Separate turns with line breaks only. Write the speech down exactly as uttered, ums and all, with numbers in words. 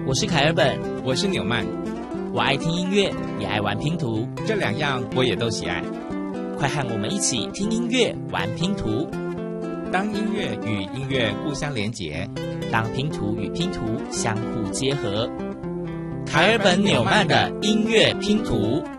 我是凯尔本，
我是纽曼。
我爱听音乐，也爱玩拼图，
这两样我也都喜爱。
快和我们一起听音乐，玩拼图。
当音乐与音乐互相连结，
当拼图与拼图相互结合。凯尔本纽曼的音乐拼图。